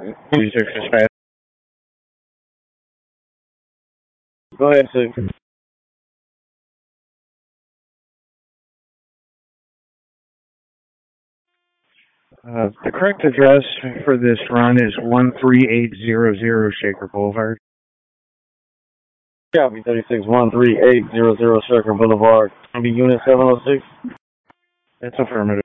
26 dispatch. Go ahead, 6. The correct address for this run is 13800 Shaker Boulevard. Copy, 36 13800 Shaker Boulevard. Unit 706. That's affirmative.